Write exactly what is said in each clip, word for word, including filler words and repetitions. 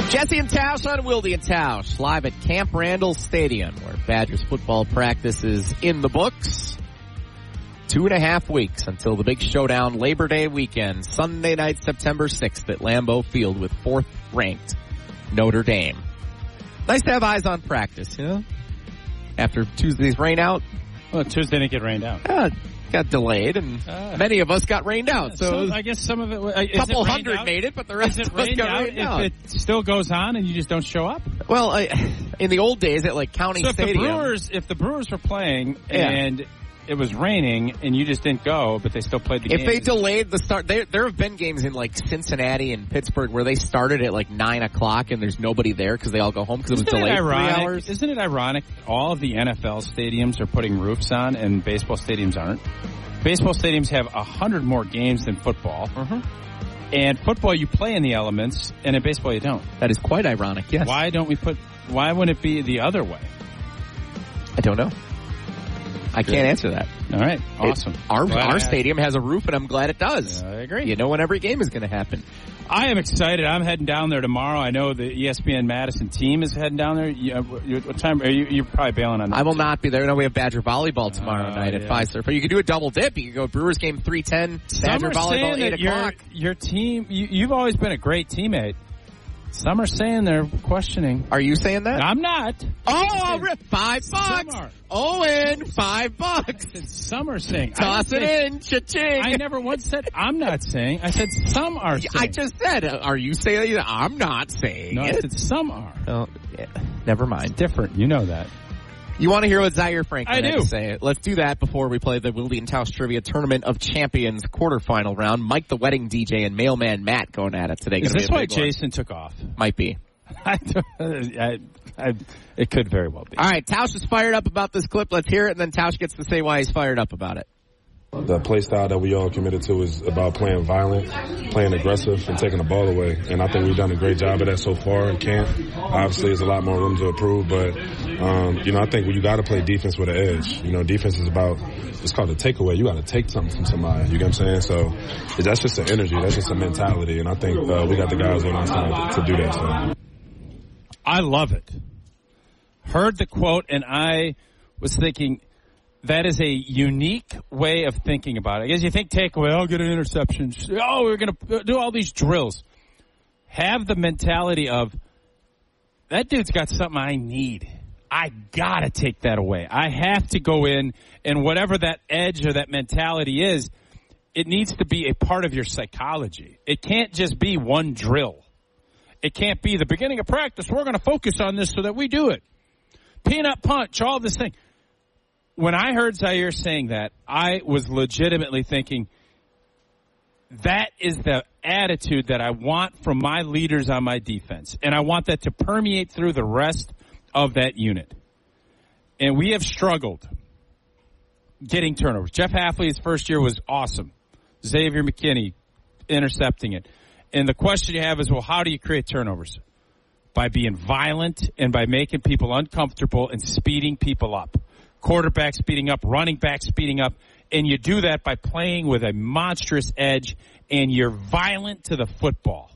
Jesse and Tausch on Wilde and Tausch, live at Camp Randall Stadium, where Badgers football practice is in the books. Two and a half weeks until the big showdown Labor Day weekend, Sunday night, September sixth at Lambeau Field with fourth-ranked Notre Dame. Nice to have eyes on practice, you know? After Tuesday's rain out. Well, Tuesday didn't get rained out. Uh, got delayed, and uh, many of us got rained out. So, so I guess some of it, uh, a couple hundred out? made it, but the rest is it of us got out rained out. If it still goes on and you just don't show up? Well, I, in the old days at like County so if Stadium, the Brewers, if the Brewers were playing yeah. and it was raining and you just didn't go, but they still played the game. If they delayed the start, there, there have been games in like Cincinnati and Pittsburgh where they started at like nine o'clock and there's nobody there because they all go home because it was Isn't delayed it ironic, three hours. Isn't it ironic all of the N F L stadiums are putting roofs on and baseball stadiums aren't? Baseball stadiums have a hundred more games than football. Uh-huh. And football you play in the elements, and in baseball you don't. That is quite ironic, yes. Why don't we put, why wouldn't it be the other way? I don't know. I can't answer that. All right. Awesome. It, our glad our stadium has a roof, and I'm glad it does. Uh, I agree. You know when every game is going to happen. I am excited. I'm heading down there tomorrow. I know the E S P N Madison team is heading down there. You, what time? Are you, you're probably bailing on that. I will too. not be there. No, we have Badger volleyball tomorrow uh, night yeah. at five. But you can do a double dip. You can go Brewers game three ten, Badger volleyball eight o'clock. Your, your team, you, you've always been a great teammate. Some are saying they're questioning. Are you saying that? I'm not. Oh, five bucks. Owen, five bucks. Some are saying. Toss it say, in, cha-ching. I never once said I'm not saying. I said some are saying. I just said, uh, are you saying that? I'm not saying No, it. I said some are. Oh, yeah. Never mind. It's different. You know that. You want to hear what Zaire Franklin I had do. to say? Let's do that before we play the Wilde and Tausch Trivia Tournament of Champions quarterfinal round. Mike the Wedding D J and Mailman Matt going at it today. Is Gonna this why one. Jason took off? Might be. I, I, I, it could very well be. All right, Tausch is fired up about this clip. Let's hear it, and then Tausch gets to say why he's fired up about it. The play style that we all committed to is about playing violent, playing aggressive, and taking the ball away. And I think we've done a great job of that so far in camp. Obviously, there's a lot more room to improve, but, um, you know, I think you got to play defense with an edge. You know, defense is about, it's called a takeaway. You got to take something from somebody. You get what I'm saying? So that's just an energy. That's just a mentality. And I think uh, we got the guys on our side to, to do that. So. I love it. Heard the quote, and I was thinking, that is a unique way of thinking about it. I guess you think takeaway, I'll get an interception. Oh, we're going to do all these drills. Have the mentality of, that dude's got something I need. I got to take that away. I have to go in, and whatever that edge or that mentality is, it needs to be a part of your psychology. It can't just be one drill. It can't be the beginning of practice. We're going to focus on this so that we do it. Peanut punch, all this thing. When I heard Zaire saying that, I was legitimately thinking, that is the attitude that I want from my leaders on my defense. And I want that to permeate through the rest of that unit. And we have struggled getting turnovers. Jeff Hafley's first year was awesome. Xavier McKinney intercepting it. And the question you have is, well, how do you create turnovers? By being violent and by making people uncomfortable and speeding people up. Quarterback speeding up, running back speeding up, and you do that by playing with a monstrous edge, and you're violent to the football.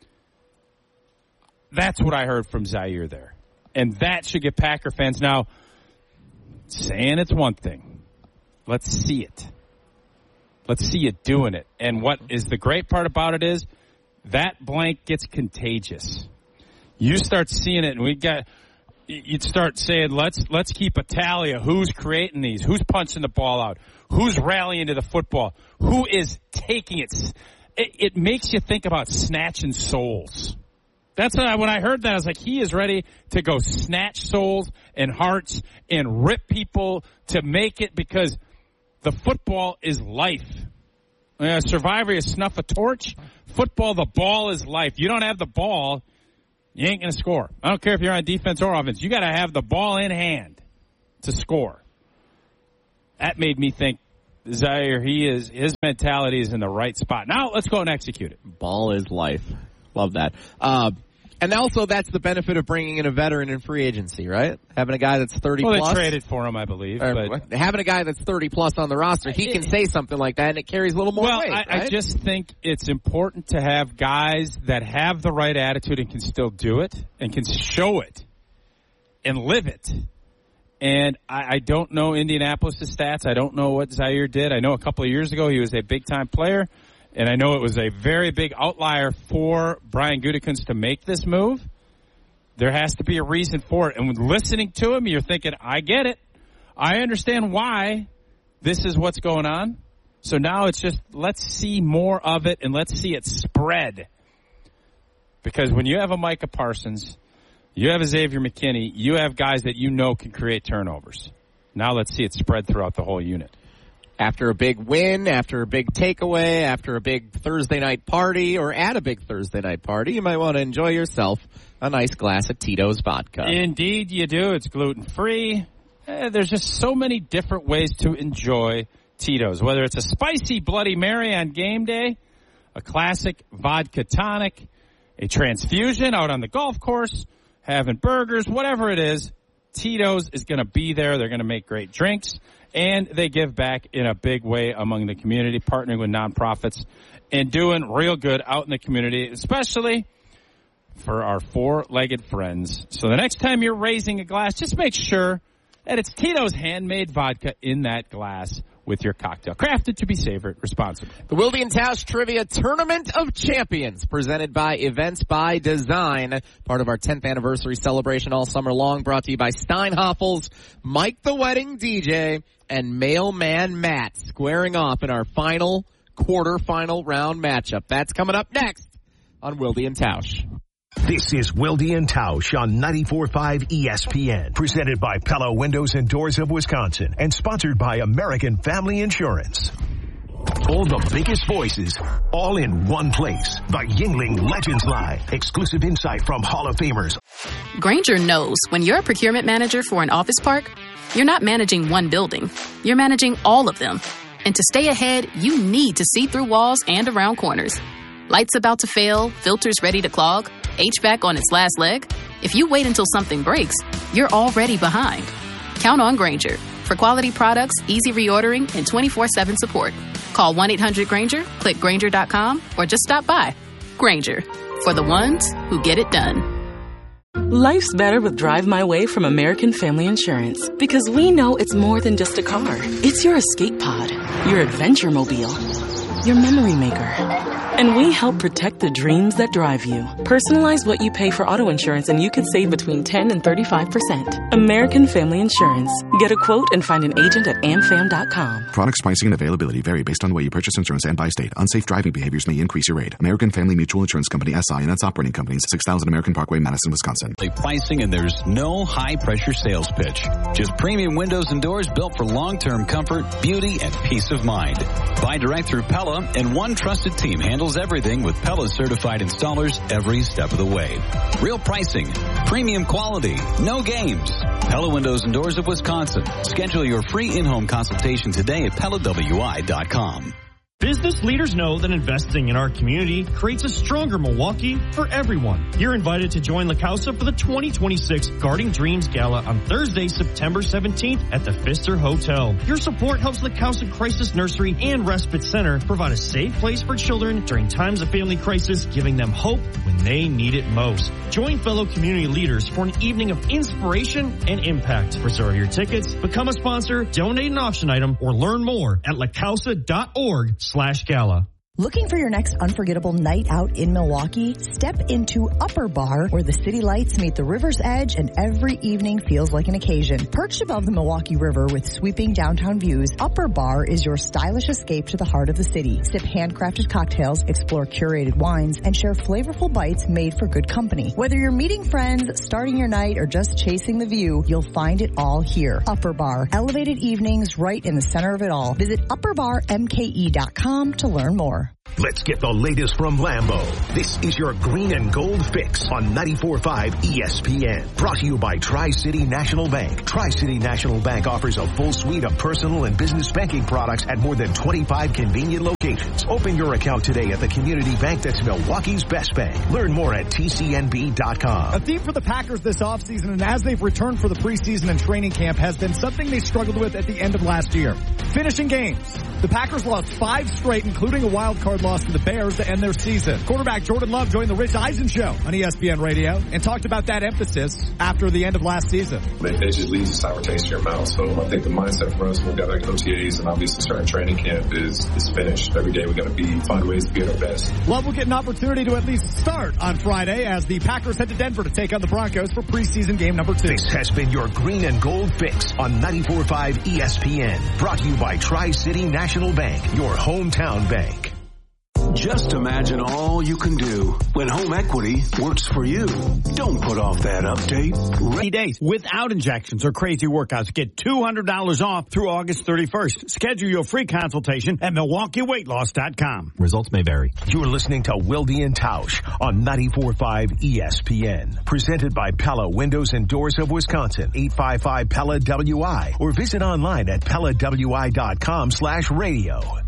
That's what I heard from Zaire there. And that should get Packer fans. Now, saying it's one thing. Let's see it. Let's see it doing it. And what is the great part about it is that blank gets contagious. You start seeing it, and we got... You'd start saying, let's let's keep a tally of who's creating these, who's punching the ball out, who's rallying to the football, who is taking it. It, it makes you think about snatching souls. That's what I, when I heard that, I was like, he is ready to go snatch souls and hearts and rip people to make it, because the football is life. Uh, Survivor, you snuff a torch. Football, the ball is life. You don't have the ball, you ain't going to score. I don't care if you're on defense or offense. You got to have the ball in hand to score. That made me think, Zaire, he is, his mentality is in the right spot. Now let's go and execute it. Ball is life. Love that. Uh, And also, that's the benefit of bringing in a veteran in free agency, right? Having a guy that's thirty well, plus. Well, they traded for him, I believe. Or, but having a guy that's thirty plus on the roster, he can say something like that, and it carries a little more well, weight. Well, I, right? I just think it's important to have guys that have the right attitude and can still do it and can show it and live it. And I, I don't know Indianapolis' stats. I don't know what Zaire did. I know a couple of years ago he was a big-time player. And I know it was a very big outlier for Brian Gutekunst to make this move. There has to be a reason for it. And when listening to him, you're thinking, I get it. I understand why this is what's going on. So now it's just, let's see more of it and let's see it spread. Because when you have a Micah Parsons, you have a Xavier McKinney, you have guys that you know can create turnovers. Now let's see it spread throughout the whole unit. After a big win, after a big takeaway, after a big Thursday night party, or at a big Thursday night party, you might want to enjoy yourself a nice glass of Tito's vodka. Indeed you do. It's gluten-free. Eh, there's just so many different ways to enjoy Tito's, whether it's a spicy Bloody Mary on game day, a classic vodka tonic, a transfusion out on the golf course, having burgers, whatever it is, Tito's is going to be there. They're going to make great drinks. And they give back in a big way among the community, partnering with nonprofits and doing real good out in the community, especially for our four-legged friends. So the next time you're raising a glass, just make sure that it's Tito's handmade vodka in that glass with your cocktail. Crafted to be savored responsibly. The Wilde and Tausch Trivia Tournament of Champions, presented by Events by Design, part of our tenth anniversary celebration all summer long, brought to you by Steinhoffels, Mike the Wedding D J, and Mailman Matt, squaring off in our final quarterfinal round matchup. That's coming up next on Wilde and Tausch. This is Wilde and Tausch on ninety-four point five E S P N, presented by Pella Windows and Doors of Wisconsin, and sponsored by American Family Insurance. All the biggest voices, all in one place. The Yuengling Legends Live. Exclusive insight from Hall of Famers. Grainger knows when you're a procurement manager for an office park, you're not managing one building. You're managing all of them. And to stay ahead, you need to see through walls and around corners. Lights about to fail, filters ready to clog, H V A C on its last leg. If you wait until something breaks, you're already behind. Count on Grainger for quality products, easy reordering, and twenty-four seven support. Call one eight hundred Grainger, click Grainger dot com, or just stop by. Grainger, for the ones who get it done. Life's better with Drive My Way from American Family Insurance, because we know it's more than just a car. It's your escape pod, your adventure mobile, your memory maker. And we help protect the dreams that drive you. Personalize what you pay for auto insurance and you could save between ten and thirty-five percent. American Family Insurance. Get a quote and find an agent at am fam dot com. Products, pricing, and availability vary based on the way you purchase insurance and by state. Unsafe driving behaviors may increase your rate. American Family Mutual Insurance Company, S I and its operating companies, six thousand American Parkway, Madison, Wisconsin. Pricing, and there's no high-pressure sales pitch. Just premium windows and doors built for long-term comfort, beauty, and peace of mind. Buy direct through Pella, and one trusted team handles everything with Pella certified installers every step of the way. Real pricing, premium quality, no games. Pella Windows and Doors of Wisconsin. Schedule your free in-home consultation today at Pella W I dot com. Business leaders know that investing in our community creates a stronger Milwaukee for everyone. You're invited to join La Causa for the twenty twenty-six Guarding Dreams Gala on Thursday, September seventeenth at the Pfister Hotel. Your support helps La Causa Crisis Nursery and Respite Center provide a safe place for children during times of family crisis, giving them hope when they need it most. Join fellow community leaders for an evening of inspiration and impact. Reserve your tickets, become a sponsor, donate an auction item, or learn more at la causa dot org slash gala. Looking for your next unforgettable night out in Milwaukee? Step into Upper Bar, where the city lights meet the river's edge and every evening feels like an occasion. Perched above the Milwaukee River with sweeping downtown views, Upper Bar is your stylish escape to the heart of the city. Sip handcrafted cocktails, explore curated wines, and share flavorful bites made for good company. Whether you're meeting friends, starting your night, or just chasing the view, you'll find it all here. Upper Bar. Elevated evenings right in the center of it all. Visit upper bar m k e dot com to learn more. more. Let's get the latest from Lambeau. This is your Green and Gold Fix on ninety-four point five E S P N. Brought to you by Tri-City National Bank. Tri-City National Bank offers a full suite of personal and business banking products at more than twenty-five convenient locations. Open your account today at the community bank that's Milwaukee's best bank. Learn more at T C N B dot com. A theme for the Packers this offseason and as they've returned for the preseason and training camp has been something they struggled with at the end of last year. Finishing games. The Packers lost five straight, including a wild card loss to the Bears to end their season. Quarterback Jordan Love joined the Rich Eisen Show on E S P N Radio and talked about that emphasis after the end of last season. It, it just leaves a sour taste in your mouth. So I think the mindset for us when we got like O T As and obviously starting training camp is, is finished. Every day we got to be find ways to be at our best. Love will get an opportunity to at least start on Friday as the Packers head to Denver to take on the Broncos for preseason game number two. This has been your Green and Gold Fix on ninety-four point five E S P N. Brought to you by Tri-City National Bank, your hometown bank. Just imagine all you can do when home equity works for you. Don't put off that update. thirty days without injections or crazy workouts. Get two hundred dollars off through August thirty-first. Schedule your free consultation at Milwaukee Weight Loss dot com. Results may vary. You're listening to Wilde and Tausch on ninety-four point five E S P N. Presented by Pella Windows and Doors of Wisconsin. eight five five Pella W I or visit online at Pella W I dot com slash radio.